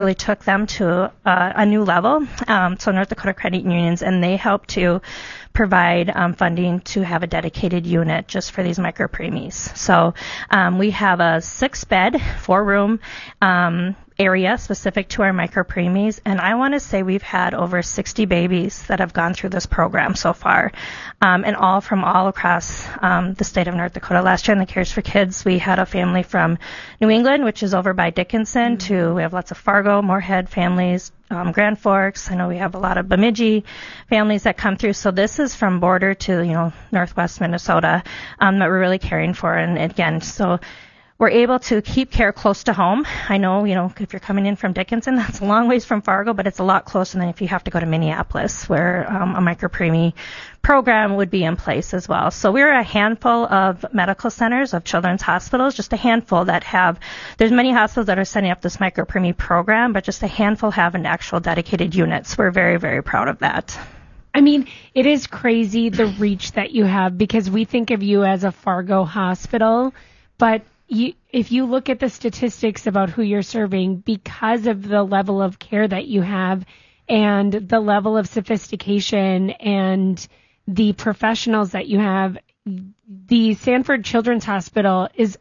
really took them to a new level. So North Dakota Credit Unions, and they help to provide funding to have a dedicated unit just for these micropreemies. So we have a 6-bed, 4-room area specific to our micropreemies, and I want to say we've had over 60 babies that have gone through this program so far, and all from all across the state of North Dakota. Last year in the Cares for Kids, we had a family from New England, which is over by Dickinson, to we have lots of Fargo, Moorhead families, Grand Forks. I know we have a lot of Bemidji families that come through. So this is from border to, northwest Minnesota that we're really caring for. And again, so we're able to keep care close to home. I know, if you're coming in from Dickinson, that's a long ways from Fargo, but it's a lot closer than if you have to go to Minneapolis, where a micropreemie program would be in place as well. So we're a handful of medical centers, of children's hospitals, just a handful that have, there's many hospitals that are setting up this micropreemie program, but just a handful have an actual dedicated units. We're very, very proud of that. I mean, it is crazy the reach that you have, because we think of you as a Fargo hospital, but if you look at the statistics about who you're serving, because of the level of care that you have and the level of sophistication and the professionals that you have, the Sanford Children's Hospital is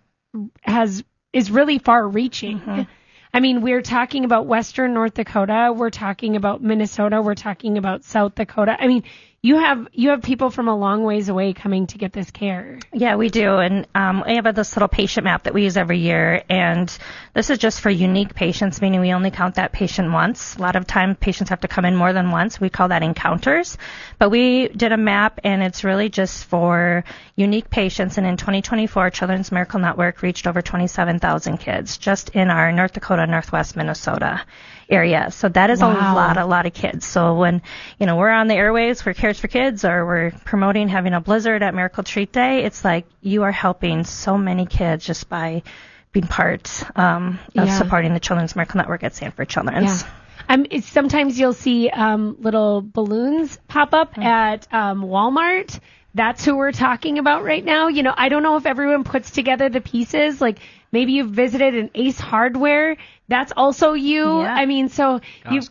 really far-reaching. Mm-hmm. I mean, we're talking about Western North Dakota, we're talking about Minnesota, we're talking about South Dakota. I mean, you have people from a long ways away coming to get this care. Yeah, we do. And we have this little patient map that we use every year. And this is just for unique patients, meaning we only count that patient once. A lot of time patients have to come in more than once. We call that encounters. But we did a map, and it's really just for unique patients. And in 2024, Children's Miracle Network reached over 27,000 kids just in our North Dakota, Northwest Minnesota area. So that is a lot of kids. So when, we're on the airwaves for Cares for Kids, or we're promoting having a blizzard at Miracle Treat Day, it's like you are helping so many kids just by being part of supporting the Children's Miracle Network at Sanford Children's. Yeah. Sometimes you'll see little balloons pop up at Walmart. That's who we're talking about right now. I don't know if everyone puts together the pieces. Like, maybe you've visited an Ace Hardware. That's also you. Yeah. I mean, so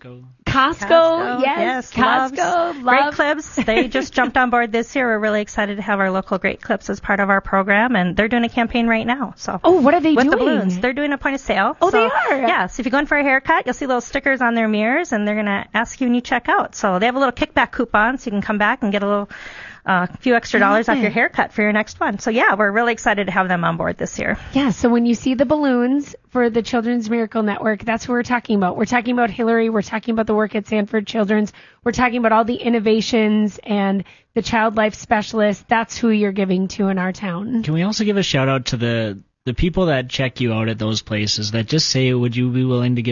Costco, yes. Costco, Great Clips. They just jumped on board this year. We're really excited to have our local Great Clips as part of our program, and they're doing a campaign right now. So, what are they doing? With the balloons. They're doing a point of sale. Oh, they are? Yeah. So if you're going for a haircut, you'll see little stickers on their mirrors, and they're going to ask you when you check out. So they have a little kickback coupon, so you can come back and get a few extra dollars off your haircut for your next one. So, we're really excited to have them on board this year. Yeah, so when you see the balloons for the Children's Miracle Network, that's what we're talking about. We're talking about Hillary. We're talking about the work at Sanford Children's. We're talking about all the innovations and the child life specialists. That's who you're giving to in our town. Can we also give a shout-out to the people that check you out at those places that just say, would you be willing to give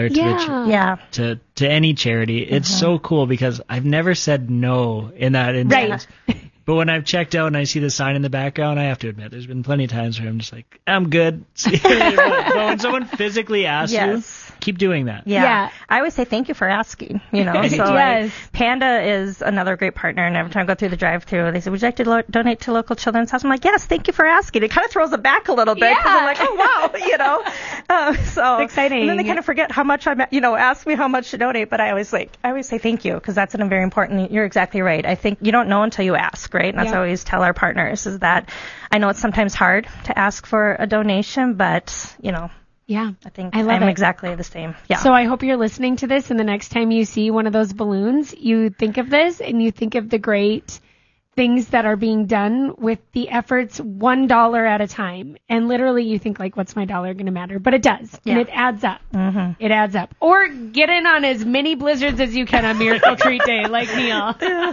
$1 to any charity? It's so cool, because I've never said no in that instance. Right. But when I've checked out and I see the sign in the background, I have to admit, there's been plenty of times where I'm just like, I'm good. But when someone physically asks you, keep doing that. Yeah. I always say thank you for asking, So Panda is another great partner, and every time I go through the drive-thru, they say, would you like to donate to local children's house? I'm like, yes, thank you for asking. It kind of throws it back a little bit, because I'm like, oh, wow, so it's exciting. And then they kind of forget how much ask me how much to donate, but I always say thank you, because that's a very important, you're exactly right. I think you don't know until you ask, right? And that's what I always tell our partners, is that I know it's sometimes hard to ask for a donation, but, I think I'm exactly the same. Yeah. So I hope you're listening to this, and the next time you see one of those balloons, you think of this, and you think of the great things that are being done with the efforts $1 at a time. And literally you think, like, what's my dollar going to matter? But it does. Yeah. And it adds up. Mm-hmm. It adds up. Or get in on as many blizzards as you can on Miracle Treat Day, like Neil.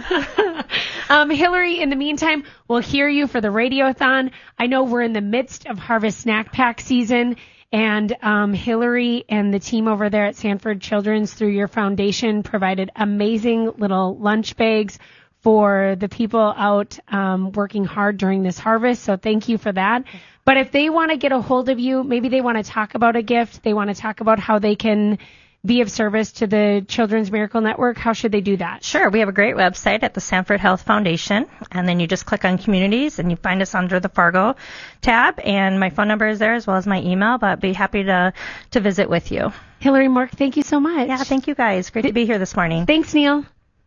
Hillary, in the meantime, we'll hear you for the Radiothon. I know we're in the midst of Harvest Snack Pack season. And Hillary and the team over there at Sanford Children's, through your foundation, provided amazing little lunch bags for the people out working hard during this harvest. So thank you for that. But if they want to get a hold of you, maybe they want to talk about a gift, they want to talk about how they can be of service to the Children's Miracle Network, how should they do that? Sure. We have a great website at the Sanford Health Foundation, and then you just click on Communities, and you find us under the Fargo tab, and my phone number is there as well as my email, but I'd be happy to visit with you. Hillary, Mark, thank you so much. Yeah, thank you guys. Great to be here this morning. Thanks, Neil.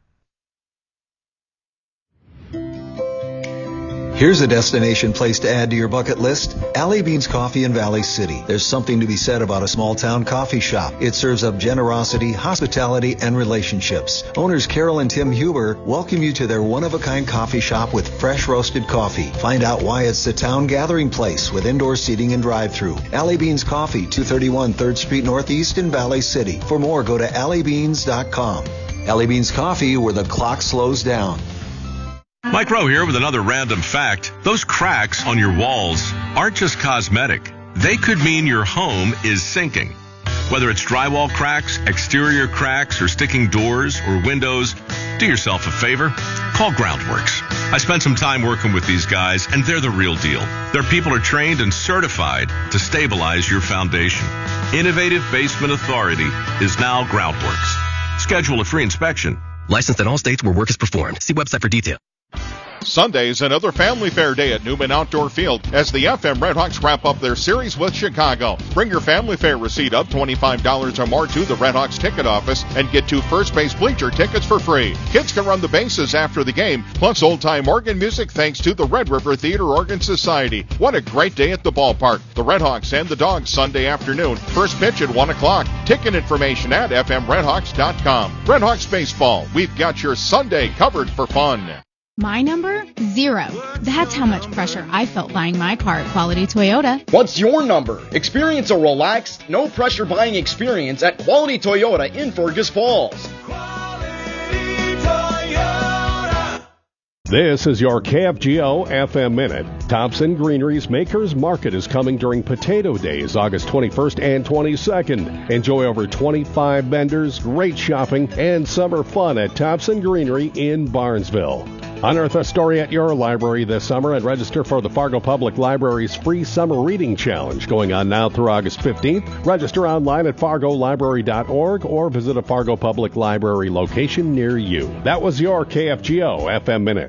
Here's a destination place to add to your bucket list. Alley Beans Coffee in Valley City. There's something to be said about a small town coffee shop. It serves up generosity, hospitality, and relationships. Owners Carol and Tim Huber welcome you to their one-of-a-kind coffee shop with fresh roasted coffee. Find out why it's the town gathering place with indoor seating and drive-through. Alley Beans Coffee, 231 3rd Street Northeast in Valley City. For more, go to alleybeans.com. Alley Beans Coffee, where the clock slows down. Mike Rowe here with another random fact. Those cracks on your walls aren't just cosmetic. They could mean your home is sinking. Whether it's drywall cracks, exterior cracks, or sticking doors or windows, do yourself a favor. Call Groundworks. I spent some time working with these guys, and they're the real deal. Their people are trained and certified to stabilize your foundation. Innovative Basement Authority is now Groundworks. Schedule a free inspection. Licensed in all states where work is performed. See website for detail. Sunday's another family fair day at Newman Outdoor Field as the FM Redhawks wrap up their series with Chicago. Bring your family fair receipt of $25 or more to the Redhawks ticket office and get 2 first base bleacher tickets for free. Kids can run the bases after the game, plus old-time organ music thanks to the Red River Theater Organ Society. What a great day at the ballpark. The Redhawks and the Dogs Sunday afternoon. First pitch at 1 o'clock. Ticket information at fmredhawks.com. Redhawks Baseball. We've got your Sunday covered for fun. My number? 0. That's how much pressure I felt buying my car at Quality Toyota. What's your number? Experience a relaxed, no-pressure buying experience at Quality Toyota in Fergus Falls. Quality Toyota. This is your KFGO FM Minute. Thompson Greenery's Makers Market is coming during Potato Days, August 21st and 22nd. Enjoy over 25 vendors, great shopping, and summer fun at Thompson Greenery in Barnesville. Unearth a story at your library this summer and register for the Fargo Public Library's free Summer Reading Challenge going on now through August 15th. Register online at fargolibrary.org or visit a Fargo Public Library location near you. That was your KFGO FM Minute.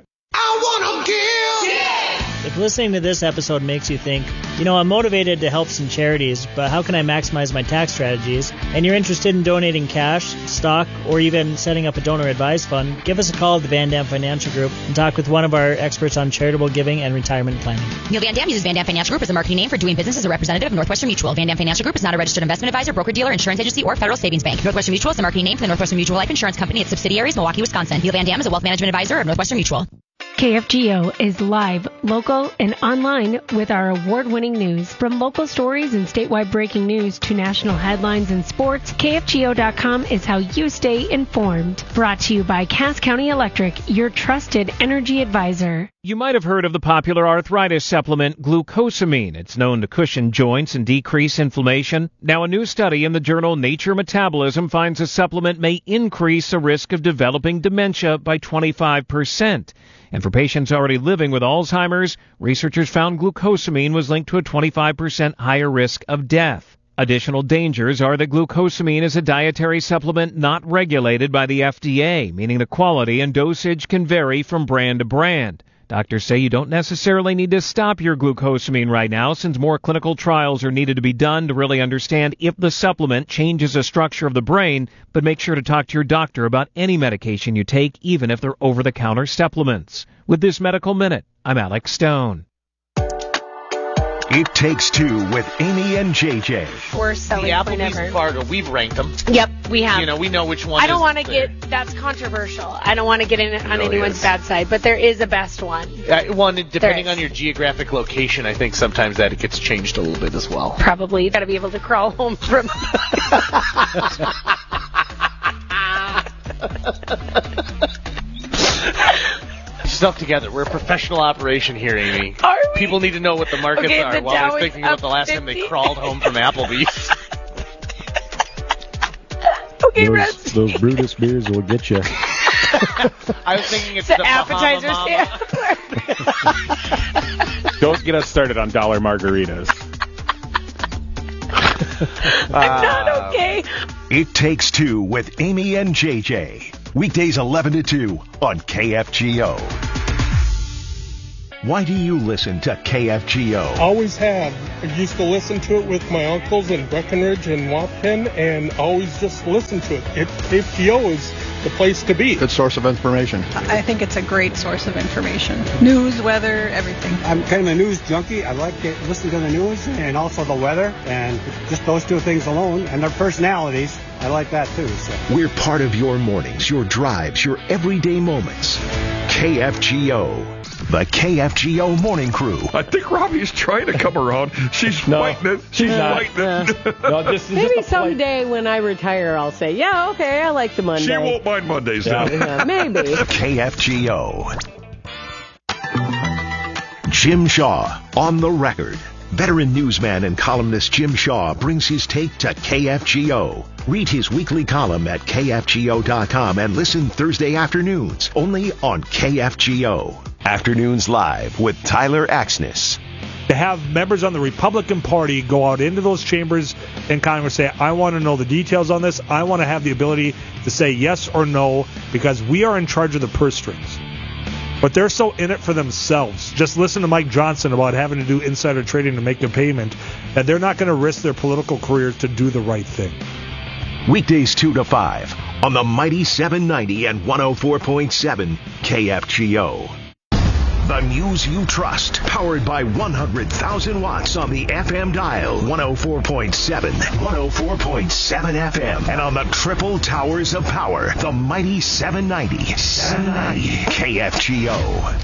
If listening to this episode makes you think, I'm motivated to help some charities, but how can I maximize my tax strategies? And you're interested in donating cash, stock, or even setting up a donor advised fund, give us a call at the Van Dam Financial Group and talk with one of our experts on charitable giving and retirement planning. Neil Van Dam uses Van Dam Financial Group as a marketing name for doing business as a representative of Northwestern Mutual. Van Dam Financial Group is not a registered investment advisor, broker-dealer, insurance agency, or federal savings bank. Northwestern Mutual is the marketing name for the Northwestern Mutual Life Insurance Company, its subsidiaries, Milwaukee, Wisconsin. Neil Van Dam is a wealth management advisor of Northwestern Mutual. KFGO is live, local, and online with our award-winning news. From local stories and statewide breaking news to national headlines and sports, KFGO.com is how you stay informed. Brought to you by Cass County Electric, your trusted energy advisor. You might have heard of the popular arthritis supplement glucosamine. It's known to cushion joints and decrease inflammation. Now, a new study in the journal Nature Metabolism finds the supplement may increase the risk of developing dementia by 25%. And for patients already living with Alzheimer's, researchers found glucosamine was linked to a 25% higher risk of death. Additional dangers are that glucosamine is a dietary supplement not regulated by the FDA, meaning the quality and dosage can vary from brand to brand. Doctors say you don't necessarily need to stop your glucosamine right now, since more clinical trials are needed to be done to really understand if the supplement changes the structure of the brain, but make sure to talk to your doctor about any medication you take, even if they're over-the-counter supplements. With this Medical Minute, I'm Alex Stone. It Takes Two with Amy and JJ. Worst selling point ever. Fargo, we've ranked them. Yep, we have. We know which one. I don't want to get, that's controversial. I don't want to get on anyone's bad side, but there is a best one. One, depending on your geographic location, I think sometimes that it gets changed a little bit as well. Probably. You got to be able to crawl home from... Stuff together. We're a professional operation here, Amy. Are we? People need to know what the markets are. While I was thinking about the last time they crawled home from Applebee's. Okay, those Brutus beers will get you. I was thinking it's the appetizers. Don't get us started on dollar margaritas. I'm not okay. It Takes Two with Amy and JJ. Weekdays 11 to 2 on KFGO. Why do you listen to KFGO? Always have. I used to listen to it with my uncles in Breckenridge and Waupun, and always just listen to it. KFGO is the place to be. Good source of information. I think it's a great source of information. News, weather, everything. I'm kind of a news junkie. I like to listen to the news and also the weather, and just those two things alone, and their personalities. I like that too. So. We're part of your mornings, your drives, your everyday moments. KFGO. The KFGO Morning Crew. I think Robbie's trying to come around. She's fighting it. She's fighting it. No, maybe someday when I retire, I'll say, yeah, okay, I like the Monday. She won't mind Mondays, though. Yeah, maybe. KFGO. Jim Shaw on the record. Veteran newsman and columnist Jim Shaw brings his take to KFGO. Read his weekly column at KFGO.com and listen Thursday afternoons only on KFGO. Afternoons Live with Tyler Axness. To have members on the Republican Party go out into those chambers in Congress say, I want to know the details on this. I want to have the ability to say yes or no because we are in charge of the purse strings. But they're so in it for themselves. Just listen to Mike Johnson about having to do insider trading to make a payment that they're not going to risk their political careers to do the right thing. Weekdays 2 to 5 on the mighty 790 and 104.7 KFGO. The news you trust, powered by 100,000 watts on the FM dial, 104.7, 104.7 FM, and on the triple towers of power, the mighty 790 KFGO.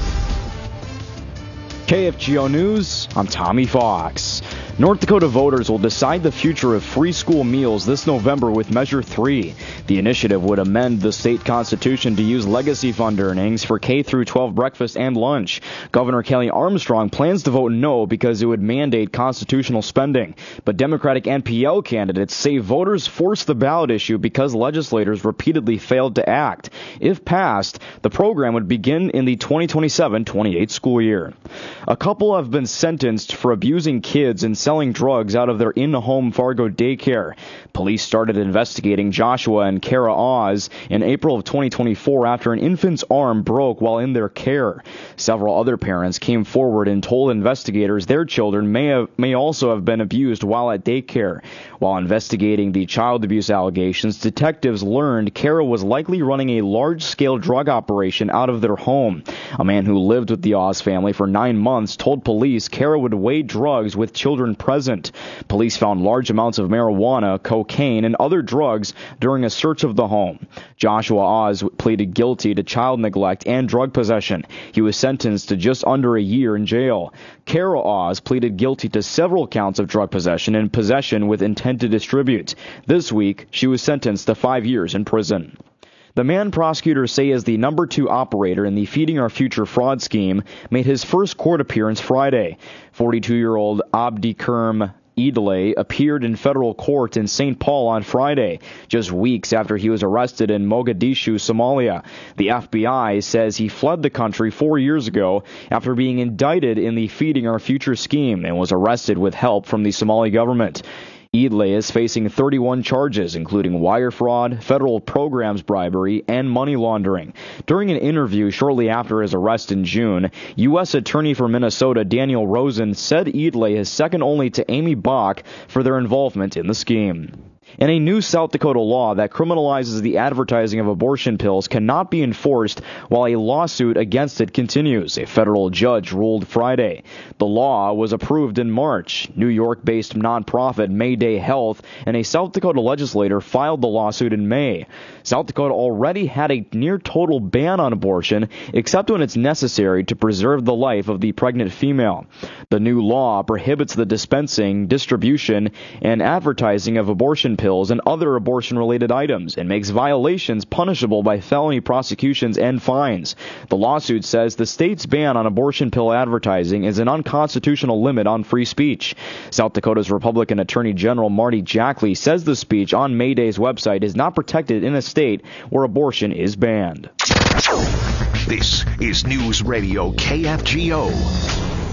KFGO News, I'm Tommy Fox. North Dakota voters will decide the future of free school meals this November with Measure 3. The initiative would amend the state constitution to use legacy fund earnings for K-12 breakfast and lunch. Governor Kelly Armstrong plans to vote no because it would mandate constitutional spending. But Democratic NPL candidates say voters forced the ballot issue because legislators repeatedly failed to act. If passed, the program would begin in the 2027-28 school year. A couple have been sentenced for abusing kids and selling drugs out of their in-home Fargo daycare. Police started investigating Joshua and Kara Oz in April of 2024 after an infant's arm broke while in their care. Several other parents came forward and told investigators their children may also have been abused while at daycare. While investigating the child abuse allegations, detectives learned Kara was likely running a large-scale drug operation out of their home. A man who lived with the Oz family for 9 months told police Kara would weigh drugs with children present. Police found large amounts of marijuana, cocaine, and other drugs during a search of the home. Joshua Oz pleaded guilty to child neglect and drug possession. He was sentenced to just under a year in jail. Kara Oz pleaded guilty to several counts of drug possession and possession with intent to distribute. This week, she was sentenced to 5 years in prison. The man prosecutors say is the number 2 operator in the Feeding Our Future fraud scheme made his first court appearance Friday. 42-year-old Abdi Kerm Idle appeared in federal court in St. Paul on Friday, just weeks after he was arrested in Mogadishu, Somalia. The FBI says he fled the country 4 years ago after being indicted in the Feeding Our Future scheme and was arrested with help from the Somali government. Idle is facing 31 charges, including wire fraud, federal programs bribery, and money laundering. During an interview shortly after his arrest in June, U.S. Attorney for Minnesota Daniel Rosen said Idle is second only to Amy Bach for their involvement in the scheme. And a new South Dakota law that criminalizes the advertising of abortion pills cannot be enforced while a lawsuit against it continues, a federal judge ruled Friday. The law was approved in March. New York-based nonprofit Mayday Health and a South Dakota legislator filed the lawsuit in May. South Dakota already had a near-total ban on abortion, except when it's necessary to preserve the life of the pregnant female. The new law prohibits the dispensing, distribution, and advertising of abortion pills and other abortion-related items and makes violations punishable by felony prosecutions and fines. The lawsuit says the state's ban on abortion pill advertising is an unconstitutional limit on free speech. South Dakota's Republican Attorney General Marty Jackley says the speech on Mayday's website is not protected in a state where abortion is banned. This is News Radio KFGO.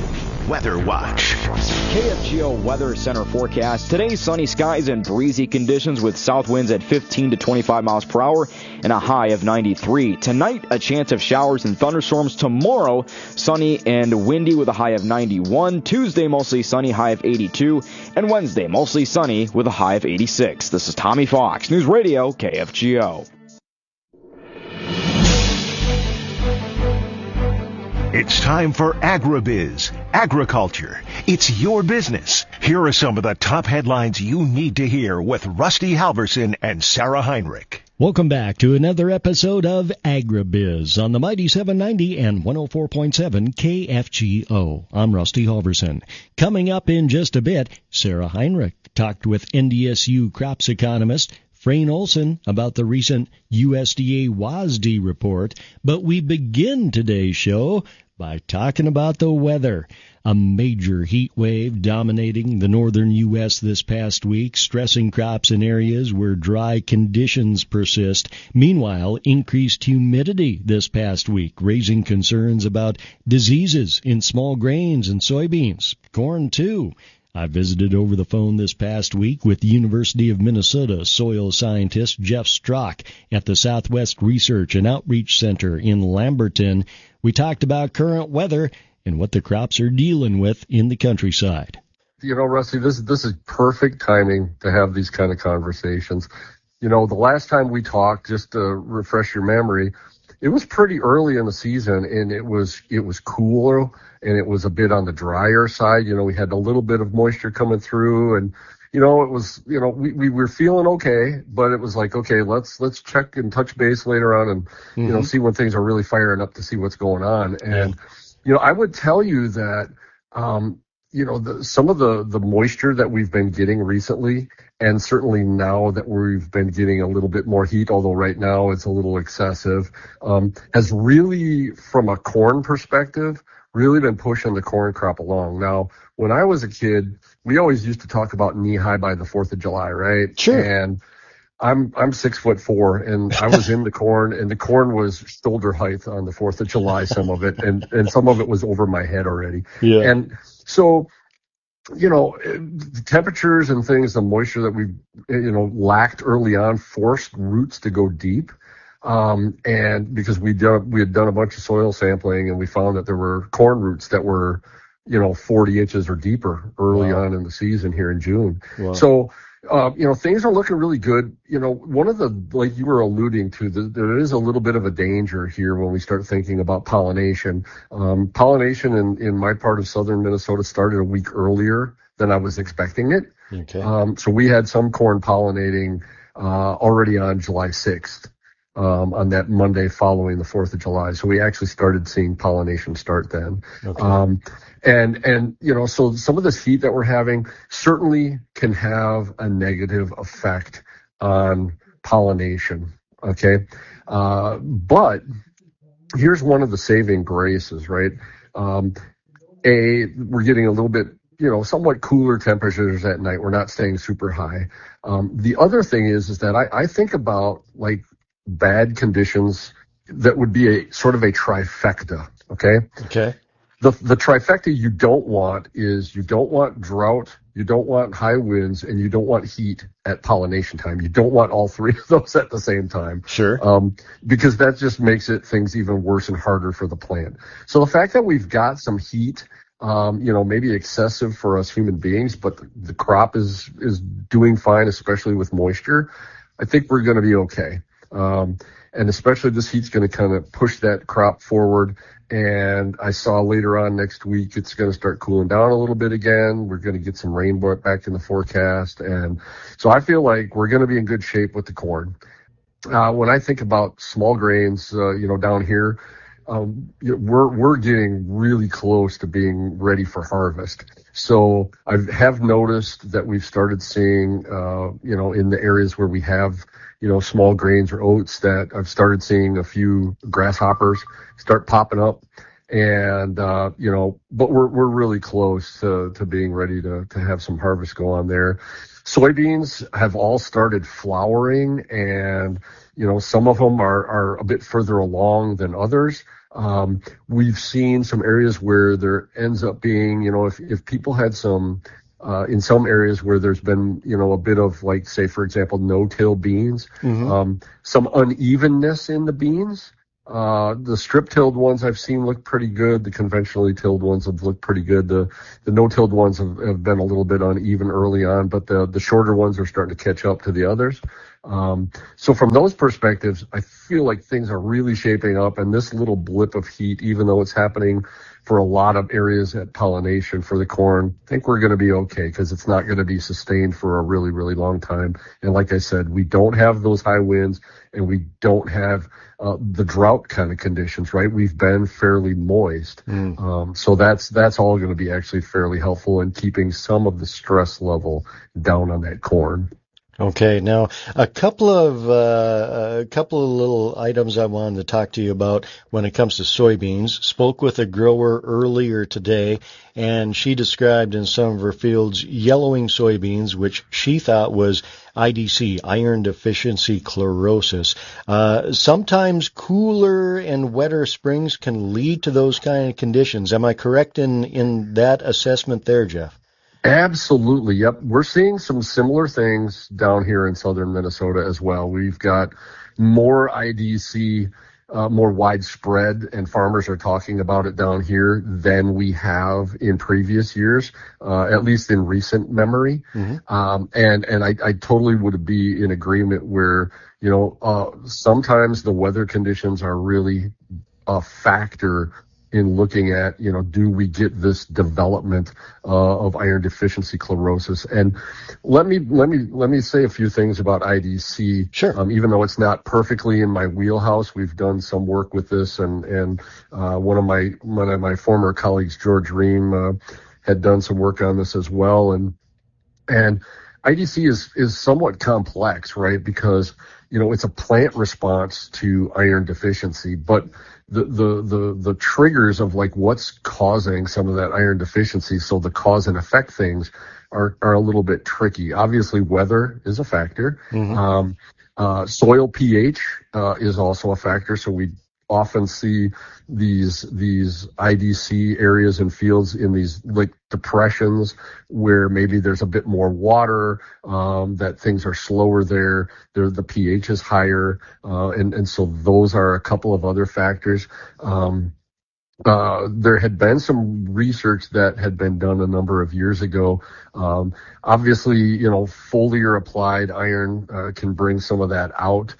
Weather Watch. KFGO Weather Center forecast. Today, sunny skies and breezy conditions with south winds at 15 to 25 miles per hour and a high of 93. Tonight, a chance of showers and thunderstorms. Tomorrow, sunny and windy with a high of 91. Tuesday, mostly sunny, high of 82. And Wednesday, mostly sunny with a high of 86. This is Tommy Fox, News Radio, KFGO. It's time for Agribiz, agriculture. It's your business. Here are some of the top headlines you need to hear with Rusty Halverson and Sarah Heinrich. Welcome back to another episode of Agribiz on the Mighty 790 and 104.7 KFGO. I'm Rusty Halverson. Coming up in just a bit, Sarah Heinrich talked with NDSU crops economist Frayne Olson about the recent USDA WASDE report, but we begin today's show by talking about the weather. A major heat wave dominating the northern U.S. this past week, stressing crops in areas where dry conditions persist. Meanwhile, increased humidity this past week, raising concerns about diseases in small grains and soybeans, corn too. I visited over the phone this past week with the University of Minnesota soil scientist Jeff Strock at the Southwest Research and Outreach Center in Lamberton. We talked about current weather and what the crops are dealing with in the countryside. You know, Rusty, this is perfect timing to have these kind of conversations. You know, the last time we talked, just to refresh your memory, it was pretty early in the season, and it was cooler, and it was a bit on the drier side. You know, we had a little bit of moisture coming through, and you know, it was, you know, we were feeling okay, but it was like, okay, let's check and touch base later on, and you know, see when things are really firing up to see what's going on. And you know, I would tell you that you know, some of the moisture that we've been getting recently, and certainly now that we've been getting a little bit more heat, although right now it's a little excessive, has really, from a corn perspective, really been pushing the corn crop along. Now, when I was a kid, we always used to talk about knee high by the 4th of July, right? Sure. And I'm 6'4", and I was in the corn, and the corn was shoulder height on the 4th of July, some of it, and some of it was over my head already. Yeah. And so, you know, the temperatures and things, the moisture that we, you know, lacked early on forced roots to go deep. And because we had done a bunch of soil sampling, and we found that there were corn roots that were, you know, 40 inches or deeper early on in the season here in June. Wow. So, you know, things are looking really good. You know, one of the, like you were alluding to, there is a little bit of a danger here when we start thinking about pollination. Pollination in my part of southern Minnesota started a week earlier than I was expecting it. Okay. So we had some corn pollinating already on July 6th. On that Monday following the 4th of July. So we actually started seeing pollination start then. Okay. And, you know, so some of this heat that we're having certainly can have a negative effect on pollination. Okay. But here's one of the saving graces, right? We're getting a little bit, you know, somewhat cooler temperatures at night. We're not staying super high. The other thing is that I think about like bad conditions that would be a sort of a trifecta. Okay. Okay. The trifecta you don't want is you don't want drought, you don't want high winds, and you don't want heat at pollination time. You don't want all three of those at the same time. Sure. Because that just makes things even worse and harder for the plant. So the fact that we've got some heat, you know, maybe excessive for us human beings, but the crop is doing fine, especially with moisture, I think we're going to be okay. And especially this heat's going to kind of push that crop forward. And I saw later on next week, it's going to start cooling down a little bit again. We're going to get some rain back in the forecast. And so I feel like we're going to be in good shape with the corn. When I think about small grains, you know, down here, we're getting really close to being ready for harvest. So I have noticed that we've started seeing, you know, in the areas where we have, you know, small grains or oats, that I've started seeing a few grasshoppers start popping up. And, you know, but we're really close to being ready to have some harvest go on there. Soybeans have all started flowering, and, you know, some of them are a bit further along than others. We've seen some areas where there ends up being, if people had some, in some areas where there's been, a bit of, like, say, for example, no-till beans, some unevenness in the beans. The strip-tilled ones I've seen look pretty good. The conventionally tilled ones have looked pretty good. The no-tilled ones have been a little bit uneven early on, but the shorter ones are starting to catch up to the others. So from those perspectives, I feel like things are really shaping up, and this little blip of heat, even though it's happening for a lot of areas at pollination for the corn, I think we're going to be okay because it's not going to be sustained for a really, really long time. And like I said, we don't have those high winds and we don't have the drought kind of conditions, right? We've been fairly moist. So that's all going to be actually fairly helpful in keeping some of the stress level down on that corn. Okay, now a couple of little items I wanted to talk to you about when it comes to soybeans. Spoke with a grower earlier today, and she described in some of her fields yellowing soybeans, which she thought was IDC, iron deficiency chlorosis. Sometimes cooler and wetter springs can lead to those kind of conditions. Am I correct in that assessment there, Jeff? Absolutely. Yep. We're seeing some similar things down here in southern Minnesota as well. We've got more IDC, more widespread, and farmers are talking about it down here than we have in previous years, at least in recent memory. And I totally would be in agreement where, sometimes the weather conditions are really a factor in looking at, do we get this development of iron deficiency chlorosis? And let me say a few things about IDC. Sure. Even though it's not perfectly in my wheelhouse, we've done some work with this, and one of my former colleagues, George Ream, had done some work on this as well. And IDC is somewhat complex, right? Because it's a plant response to iron deficiency, but the triggers of like what's causing some of that iron deficiency, so the cause and effect things are a little bit tricky. Obviously, weather is a factor. Soil pH is also a factor, so we often see these IDC areas and fields in these like depressions where maybe there's a bit more water, that things are slower there. The pH is higher, and so those are a couple of other factors. There had been some research that had been done a number of years ago. Obviously, foliar applied iron can bring some of that out.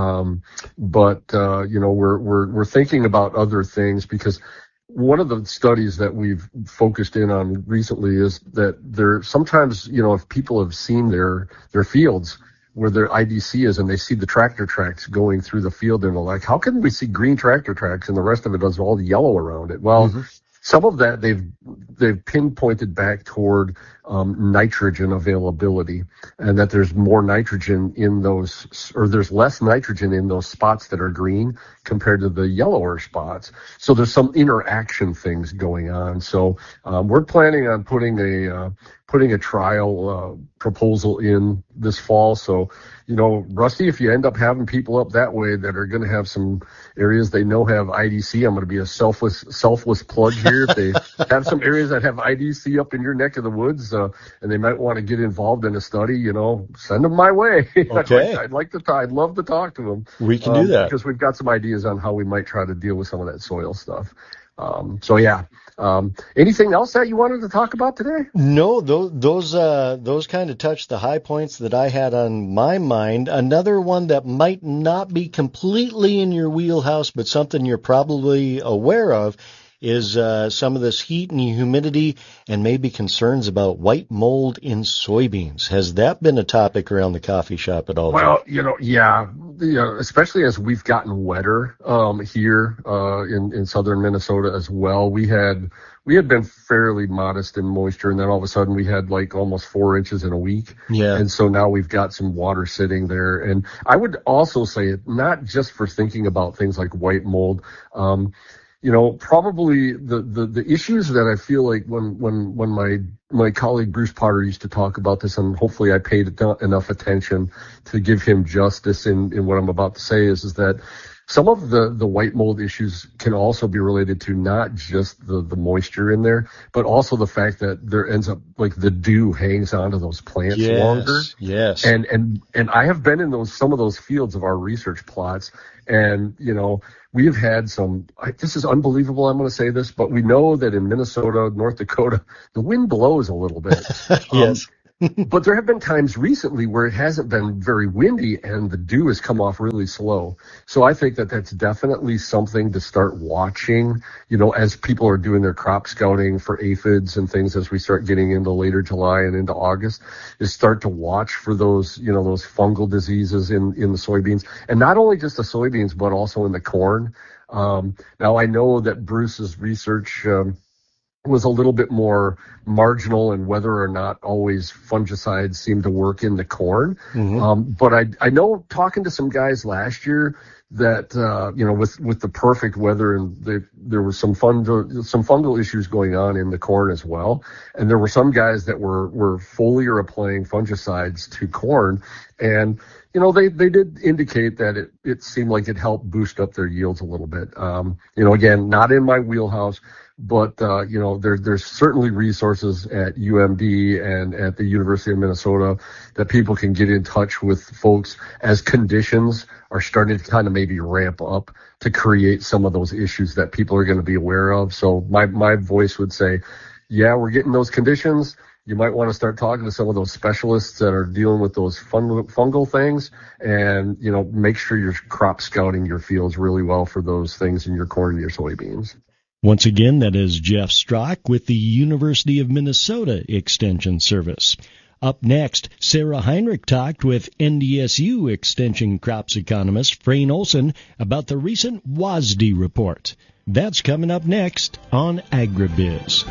But we're thinking about other things, because one of the studies that we've focused in on recently is that there sometimes, if people have seen their fields where their IDC is and they see the tractor tracks going through the field, and they're like, how can we see green tractor tracks and the rest of it does all the yellow around it? Well, some of that they've pinpointed back toward nitrogen availability, and that there's more nitrogen in those, or there's less nitrogen in those spots that are green compared to the yellower spots. So there's some interaction things going on. So we're planning on putting a trial proposal in this fall. So, Rusty, if you end up having people up that way that are going to have some areas they know have IDC, I'm going to be a selfless plug here. If they have some areas that have IDC up in your neck of the woods, and they might want to get involved in a study, send them my way. Okay. I'd love to talk to them. We can do that. Because we've got some ideas on how we might try to deal with some of that soil stuff. So yeah. Anything else that you wanted to talk about today? No, those kind of touch the high points that I had on my mind. Another one that might not be completely in your wheelhouse, but something you're probably aware of, is some of this heat and humidity and maybe concerns about white mold in soybeans. Has that been a topic around the coffee shop at all? Well, especially as we've gotten wetter here in southern Minnesota as well. We had been fairly modest in moisture, and then all of a sudden we had like almost 4 inches in a week. Yeah. And so now we've got some water sitting there. And I would also say, not just for thinking about things like white mold, probably the issues that I feel like when my colleague Bruce Potter used to talk about this, and hopefully I paid enough attention to give him justice in what I'm about to say, is that some of the white mold issues can also be related to not just the moisture in there, but also the fact that there ends up like the dew hangs onto those plants longer. Yes. And I have been in some of those fields of our research plots, and we have had this is unbelievable, I'm going to say this, but we know that in Minnesota, North Dakota, the wind blows a little bit. Yes. But there have been times recently where it hasn't been very windy and the dew has come off really slow. So I think that that's definitely something to start watching, as people are doing their crop scouting for aphids and things as we start getting into later July and into August, is start to watch for those, those fungal diseases in the soybeans, and not only just the soybeans, but also in the corn. Now I know that Bruce's research, was a little bit more marginal in whether or not always fungicides seem to work in the corn. Mm-hmm. But I know, talking to some guys last year, that with the perfect weather, and there was some fungal issues going on in the corn as well, and there were some guys that were foliar applying fungicides to corn, and they did indicate that it seemed like it helped boost up their yields a little bit. Again, not in my wheelhouse, but there's certainly resources at UMD and at the University of Minnesota that people can get in touch with folks as conditions are starting to kind of maybe ramp up to create some of those issues that people are going to be aware of. So my voice would say, yeah, we're getting those conditions. You might want to start talking to some of those specialists that are dealing with those fungal things, and make sure you're crop scouting your fields really well for those things in your corn and your soybeans. Once again, that is Jeff Strock with the University of Minnesota Extension Service. Up next, Sarah Heinrich talked with NDSU Extension crops economist Frayne Olson about the recent WASDE report. That's coming up next on AgriBiz.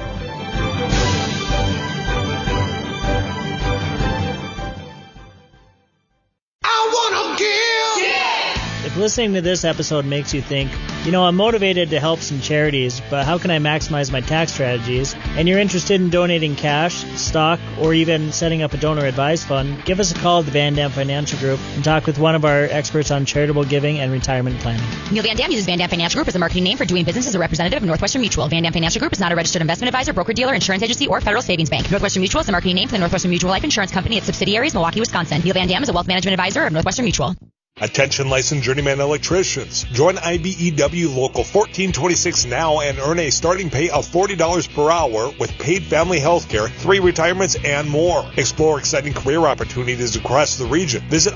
If listening to this episode makes you think, I'm motivated to help some charities, but how can I maximize my tax strategies, and you're interested in donating cash, stock, or even setting up a donor advised fund, give us a call at the Van Dam Financial Group and talk with one of our experts on charitable giving and retirement planning. Neil Van Dam uses Van Dam Financial Group as a marketing name for doing business as a representative of Northwestern Mutual. Van Dam Financial Group is not a registered investment advisor, broker-dealer, insurance agency, or federal savings bank. Northwestern Mutual is a marketing name for the Northwestern Mutual Life Insurance Company, its subsidiaries, Milwaukee, Wisconsin. Neil Van Dam is a wealth management advisor of Northwestern Mutual. Attention licensed journeyman electricians. Join IBEW Local 1426 now and earn a starting pay of $40 per hour with paid family health care, 3 retirements, and more. Explore exciting career opportunities across the region. Visit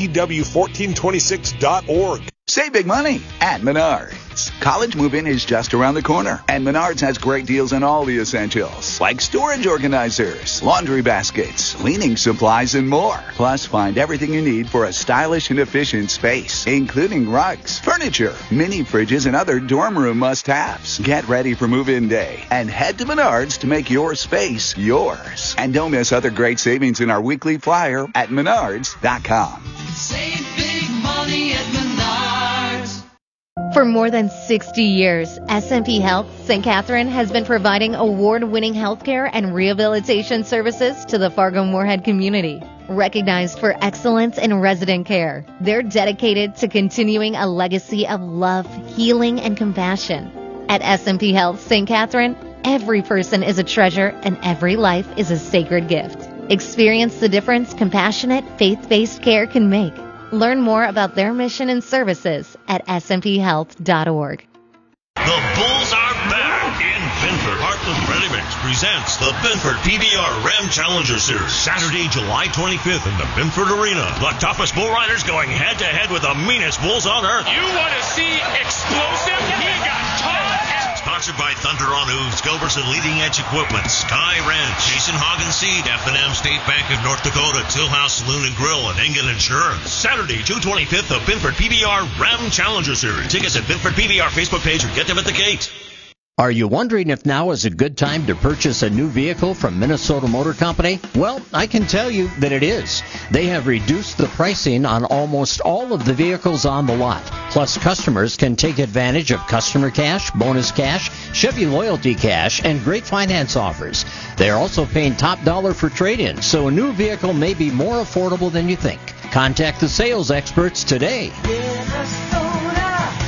IBEW1426.org. Save big money at Menards. College move-in is just around the corner, and Menards has great deals on all the essentials, like storage organizers, laundry baskets, cleaning supplies, and more. Plus, find everything you need for a stylish and efficient space, including rugs, furniture, mini fridges, and other dorm room must-haves. Get ready for move-in day and head to Menards to make your space yours. And don't miss other great savings in our weekly flyer at Menards.com. Save big money at Menards. For more than 60 years, SMP Health St. Catherine has been providing award-winning healthcare and rehabilitation services to the Fargo-Moorhead community. Recognized for excellence in resident care, they're dedicated to continuing a legacy of love, healing, and compassion. At SMP Health St. Catherine, every person is a treasure and every life is a sacred gift. Experience the difference compassionate, faith-based care can make. Learn more about their mission and services at smphealth.org. The Bulls are back in Binford. Heartland Ready Mix presents the Binford PBR Ram Challenger Series. Saturday, July 25th in the Binford Arena. The toughest bull riders going head-to-head with the meanest bulls on earth. You want to see explosive? He got tough. Sponsored by Thunder on Hooves, Gilbertson Leading Edge Equipment, Sky Ranch, Jason Hagen Seed, F&M State Bank of North Dakota, Tillhouse Saloon and Grill, and Engen Insurance. Saturday, June 25th, the Binford PBR Ram Challenger Series. Tickets at Binford PBR Facebook page or get them at the gate. Are you wondering if now is a good time to purchase a new vehicle from Minnesota Motor Company? Well, I can tell you that it is. They have reduced the pricing on almost all of the vehicles on the lot. Plus, customers can take advantage of customer cash, bonus cash, Chevy loyalty cash, and great finance offers. They are also paying top dollar for trade-in, so a new vehicle may be more affordable than you think. Contact the sales experts today.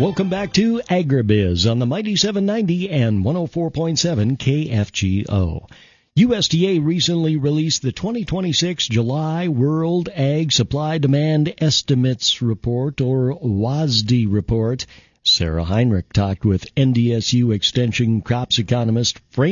Welcome back to AgriBiz on the Mighty 790 and 104.7 KFGO. USDA recently released the 2026 July World Ag Supply Demand Estimates Report, or WASDE report. Sarah Heinrich talked with NDSU Extension crops economist